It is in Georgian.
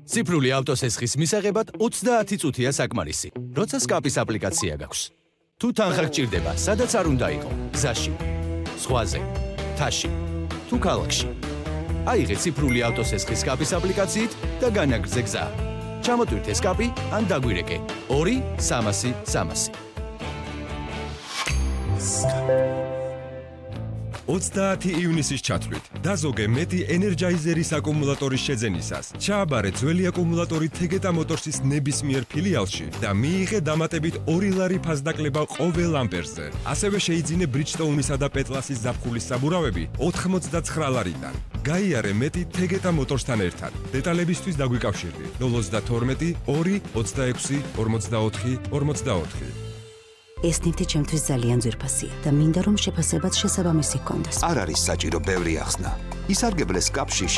ციფრული ავტოსესხის მისაღებად 30 წუთია საკმარისი, როცა სკაპის აპლიკაცია გაქვს. თუ თანხა გჭირდება, სადაც არ უნდა იყო, გზაში, ზღვაზე, მთაში, თუ ქალაქში. აიღე ციფრული ავტოსესხის სკაპის აპლიკაციით და განაგრძე გზა. ჩამოტვირთე სკაპი ან დაგვირეკე 2-300-300. 30 ივნისის ჩათვლით დაზოგე მეტი ენერჯაიზერის აკუმულატორის შეძენისას. ჩააბარე ძველი აკუმულატორი თეგეტა მოტორსის ნებისმიერ ფილიალში და მიიღე დამატებით 2 ლარი ფასდაკლება ყოველ ამპერზე. ასევე შეიძინე ბრიჯსტოუნისა და პეტლასის ზაფხულის საბურავები 89 ლარიდან. გაიარე მეტი თეგეტა მოტორსთან ერთად. დეტალებისთვის დაგვიკავშირდი 032 2 26 44 44. ეს ნივთი ჩემთვის ძალიან ძვირფასია და მინდა რომ შეფასებაც შესაბამისი ჰქონდეს. არ არის საჭირო ბევრი ახსნა. ისარგებლე სკაპში